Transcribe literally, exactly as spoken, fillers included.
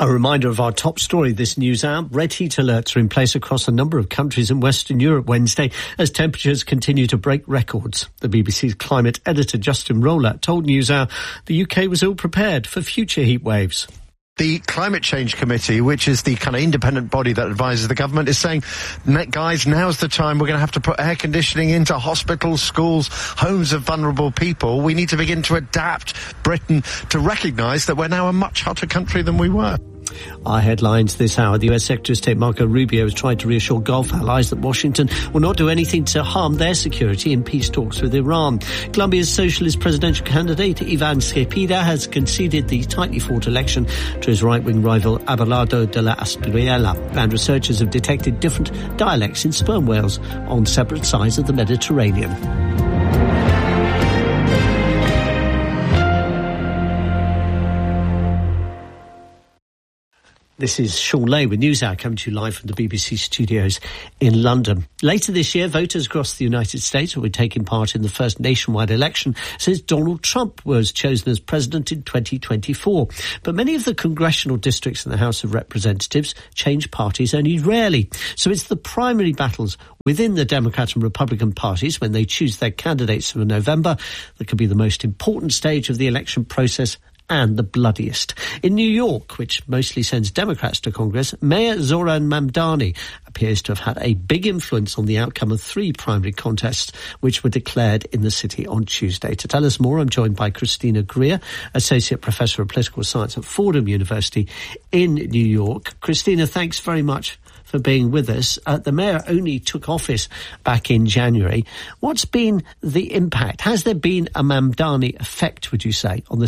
A reminder of our top story this news hour. Red heat alerts are in place across a number of countries in Western Europe Wednesday as temperatures continue to break records. The B B C's climate editor Justin Roller told NewsHour the U K was ill prepared for future heat waves. The Climate Change Committee, which is the kind of independent body that advises the government, is saying, guys, now's the time we're going to have to put air conditioning into hospitals, schools, homes of vulnerable people. We need to begin to adapt Britain to recognise that we're now a much hotter country than we were. Our headlines this hour. The U S Secretary of State Marco Rubio has tried to reassure Gulf allies that Washington will not do anything to harm their security in peace talks with Iran. Colombia's socialist presidential candidate Ivan Cepeda has conceded the tightly fought election to his right-wing rival Abelardo de la Espriella, and researchers have detected different dialects in sperm whales on separate sides of the Mediterranean. This is Sean Lay with NewsHour coming to you live from the B B C studios in London. Later this year, voters across the United States will be taking part in the first nationwide election since Donald Trump was chosen as president in twenty twenty-four. But many of the congressional districts in the House of Representatives change parties only rarely. So it's the primary battles within the Democrat and Republican parties when they choose their candidates for November that could be the most important stage of the election process and the bloodiest. In New York, which mostly sends Democrats to Congress, Mayor Zohran Mamdani appears to have had a big influence on the outcome of three primary contests which were declared in the city on Tuesday. To tell us more, I'm joined by Christina Greer, Associate Professor of Political Science at Fordham University in New York. Christina, thanks very much for being with us. Uh, the mayor only took office back in January. What's been the impact? Has there been a Mamdani effect, would you say, on the